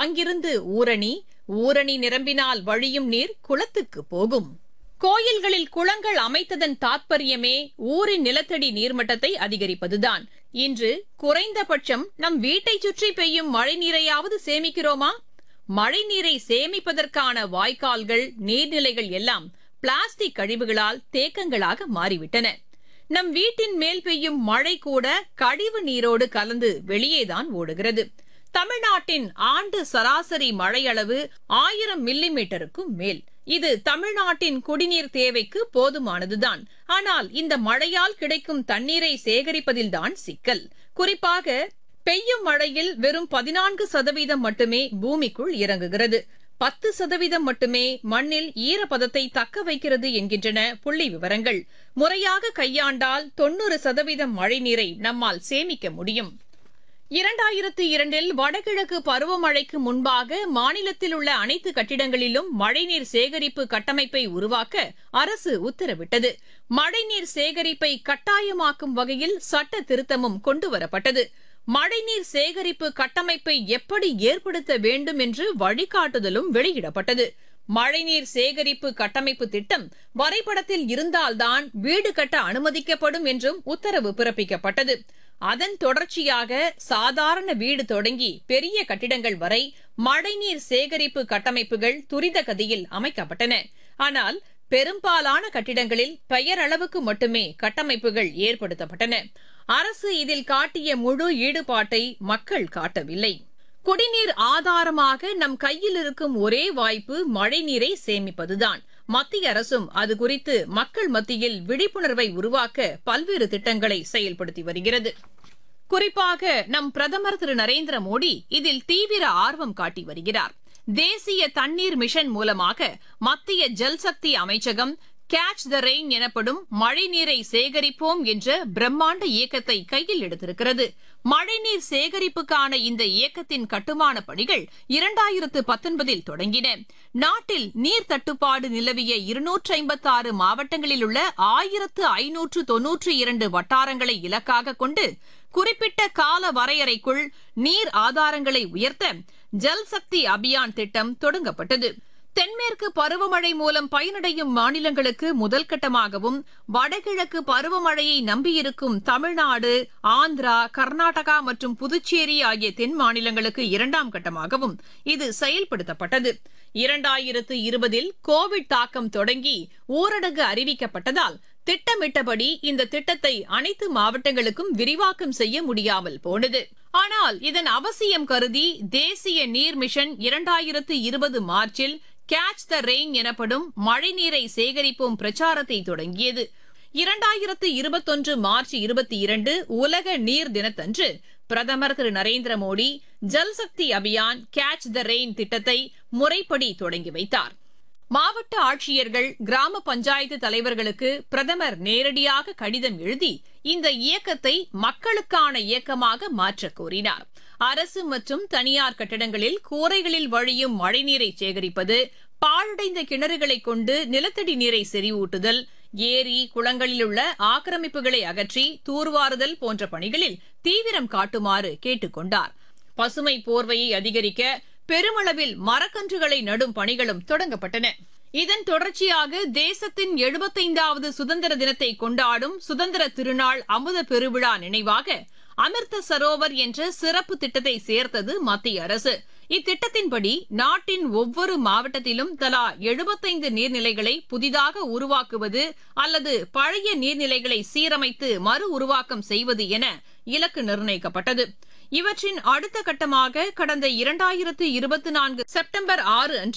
அங்கிருந்து ஊரணி, ஊரணி நிரம்பினால் வழியும் நீர் குளத்துக்கு போகும். கோயில்களில் குளங்கள் அமைத்ததன் தாத்பரியமே ஊரின் நிலத்தடி நீர்மட்டத்தை அதிகரிப்பதுதான். இன்று குறைந்தபட்சம் நம் வீட்டை சுற்றி பெய்யும் மழைநீரையாவது சேமிக்கிறோமா? மழைநீரை சேமிப்பதற்கான வாய்க்கால்கள், நீர்நிலைகள் எல்லாம் பிளாஸ்டிக் கழிவுகளால் தேக்கங்களாக மாறிவிட்டன. நம் வீட்டின் மேல் பெய்யும் மழை கூட கழிவு நீரோடு கலந்து வெளியேதான் ஓடுகிறது. தமிழ்நாட்டின் ஆண்டு சராசரி மழையளவு 1000 மில்லிமீட்டருக்கும் மேல். இது தமிழ்நாட்டின் குடிநீர் தேவைக்கு போதுமானதுதான். ஆனால் இந்த மழையால் கிடைக்கும் தண்ணீரை சேகரிப்பதில்தான் சிக்கல். குறிப்பாக பெய்யும் மழையில் வெறும் 14% மட்டுமே பூமிக்குள் இறங்குகிறது. 10% மட்டுமே மண்ணில் ஈரப்பதத்தை தக்க வைக்கிறது என்கின்றன புள்ளி விவரங்கள். முறையாக கையாண்டால் 90% மழைநீரை நம்மால் சேமிக்க முடியும். 2002 வடகிழக்கு பருவமழைக்கு முன்பாக மாநிலத்தில் உள்ள அனைத்து கட்டிடங்களிலும் மழைநீர் சேகரிப்பு கட்டமைப்பை உருவாக்க அரசு உத்தரவிட்டது. மழைநீர் சேகரிப்பை கட்டாயமாக்கும் வகையில் சட்ட திருத்தமும் கொண்டுவரப்பட்டது. மழைநீர் சேகரிப்பு கட்டமைப்பை எப்படி ஏற்படுத்த வேண்டும் என்று வழிகாட்டுதலும் வெளியிடப்பட்டது. மழைநீர் சேகரிப்பு கட்டமைப்பு திட்டம் வரைபடத்தில் இருந்தால்தான் வீடு கட்ட அனுமதிக்கப்படும் என்றும் உத்தரவு பிறப்பிக்கப்பட்டது. அதன் தொடர்ச்சியாக சாதாரண வீடு தொடங்கி பெரிய கட்டிடங்கள் வரை மழைநீர் சேகரிப்பு கட்டமைப்புகள் துரித கதியில் அமைக்கப்பட்டன. ஆனால் பெரும்பாலான கட்டிடங்களில் பெயரளவுக்கு மட்டுமே கட்டமைப்புகள் ஏற்படுத்தப்பட்டன. அரசு இதில் காட்டிய முழு ஈடுபாட்டை மக்கள் காட்டவில்லை. குடிநீர் ஆதாரமாக நம் கையில் இருக்கும் ஒரே வாய்ப்பு மழைநீரை சேமிப்பதுதான். மத்திய அரசும் அது குறித்து மக்கள் மத்தியில் விழிப்புணர்வை உருவாக்க பல்வேறு திட்டங்களை செயல்படுத்தி வருகிறது. குறிப்பாக நம் பிரதமர் திரு நரேந்திர மோடி இதில் தீவிர ஆர்வம் காட்டி வருகிறார். தேசிய தண்ணீர் மிஷன் மூலமாக மத்திய ஜல்சக்தி அமைச்சகம் கேட்ச் த ரெயின் எனப்படும் மழைநீரை சேகரிப்போம் என்ற பிரம்மாண்ட இயக்கத்தை கையில் எடுத்திருக்கிறது. மழைநீர் சேகரிப்புக்கான இந்த இயக்கத்தின் கட்டுமான பணிகள் 2019 தொடங்கின. நாட்டில் நீர் தட்டுப்பாடு நிலவிய 256 மாவட்டங்களில் உள்ள 1592 வட்டாரங்களை இலக்காக கொண்டு குறிப்பிட்ட கால வரையறைக்குள் நீர் ஆதாரங்களை உயர்த்த ஜல்சக்தி அபியான் திட்டம் தொடங்கப்பட்டது. தென்மேற்கு பருவமழை மூலம் பயனடையும் மாநிலங்களுக்கு முதல் கட்டமாகவும், வடகிழக்கு பருவமழையை நம்பியிருக்கும் தமிழ்நாடு, ஆந்திரா, கர்நாடகா மற்றும் புதுச்சேரி ஆகிய தென் மாநிலங்களுக்கு 2ஆம் கட்டமாகவும் இது செயல்படுத்தப்பட்டது. 2020 கோவிட் தாக்கம் தொடங்கி ஊரடங்கு அறிவிக்கப்பட்டதால் திட்டமிட்டபடி இந்த திட்டத்தை அனைத்து மாவட்டங்களுக்கும் விரிவாக்கம் செய்ய முடியாமல் போனது. ஆனால் இதன் அவசியம் கருதி தேசிய நீர் மிஷன் 2020 மார்ச்சில் கேட்ச் த ரெயின் எனப்படும் மழைநீரை சேகரிப்போம் பிரச்சாரத்தை தொடங்கியது. 2021 மார்ச் 22 உலக நீர் தினத்தன்று பிரதமர் திரு Narendra Modi Jal Shakti Abhiyan catch the rain திட்டத்தை முறைப்படி தொடங்கி வைத்தார். மாவட்ட ஆட்சியர்கள், கிராம பஞ்சாயத்து தலைவர்களுக்கு பிரதமர் நேரடியாக கடிதம் எழுதி இந்த இயக்கத்தை மக்களுக்கான இயக்கமாக மாற்றக் கோரினார். அரசு மற்றும் தனியார் கட்டடங்களில் கூரைகளில் வழியும் மழைநீரை சேகரிப்பது, பாழடைந்த கிணறுகளை கொண்டு நிலத்தடி நீரை செறிவூட்டுதல், ஏரி குளங்களில் உள்ள ஆக்கிரமிப்புகளை அகற்றி தூர்வாறுதல் போன்ற பணிகளில் தீவிரம் காட்டுமாறு கேட்டுக் கொண்டார். பசுமை போர்வையை அதிகரிக்க பெருமளவில் மரக்கன்றுகளை நடும் பணிகளும் தொடங்கப்பட்டன. இதன் தொடர்ச்சியாக தேசத்தின் 75வது சுதந்திர தினத்தை கொண்டாடும் சுதந்திர திருநாள் அமுத பெருவிழா நினைவாக அமிர்த சரோவர் என்ற சிறப்பு திட்டத்தை சேர்த்தது மத்திய அரசு. இத்திட்டத்தின்படி நாட்டின் ஒவ்வொரு மாவட்டத்திலும் தலா 75 நீர்நிலைகளை புதிதாக உருவாக்குவது அல்லது பழைய நீர்நிலைகளை சீரமைத்து மறு உருவாக்கம் செய்வது என இலக்கு நிர்ணயிக்கப்பட்டது. இவற்றின் அடுத்த கட்டமாக கடந்த 2024 செப்டம்பர் 6 அன்று